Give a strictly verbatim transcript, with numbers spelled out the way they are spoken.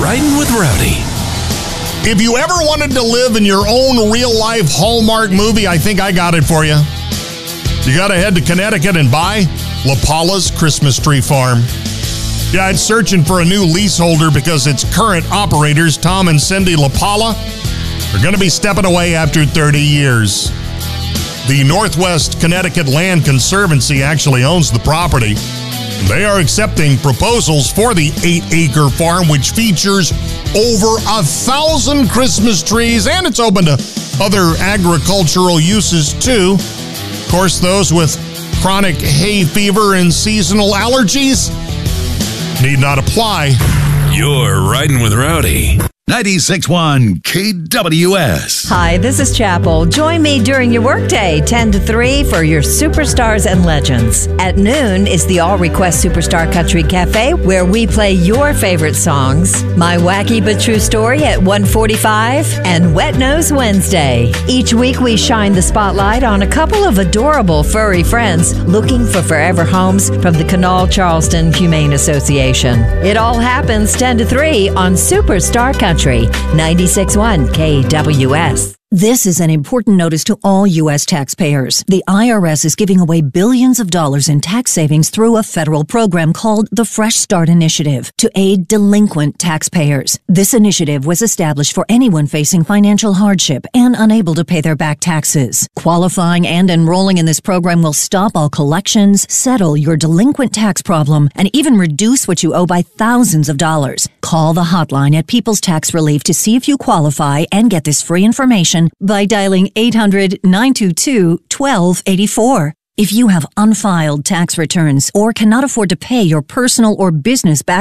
Riding with Rowdy. If you ever wanted to live in your own real-life Hallmark movie, I think I got it for you. You got to head to Connecticut and buy La Paula's Christmas Tree Farm. Yeah, it's searching for a new leaseholder because its current operators, Tom and Cindy La Paula, are going to be stepping away after thirty years. The Northwest Connecticut Land Conservancy actually owns the property. They are accepting proposals for the eight-acre farm, which features over a thousand Christmas trees, and it's open to other agricultural uses too. Of course, those with chronic hay fever and seasonal allergies need not apply. You're Riding with Rowdy. ninety-six point one K W S. Hi, this is Chapel. Join me during your workday, ten to three, for your Superstars and Legends. At noon is the All Request Superstar Country Cafe, where we play your favorite songs. My Wacky But True Story at one forty-five, and Wet Nose Wednesday. Each week we shine the spotlight on a couple of adorable furry friends looking for forever homes from the Canal Charleston Humane Association. It all happens ten to three on Superstar Country. ninety-six point one K W S. This is an important notice to all U S taxpayers. The I R S is giving away billions of dollars in tax savings through a federal program called the Fresh Start Initiative to aid delinquent taxpayers. This initiative was established for anyone facing financial hardship and unable to pay their back taxes. Qualifying and enrolling in this program will stop all collections, settle your delinquent tax problem, and even reduce what you owe by thousands of dollars. Call the hotline at People's Tax Relief to see if you qualify and get this free information by dialing eight hundred, nine two two, one two eight four. If you have unfiled tax returns or cannot afford to pay your personal or business back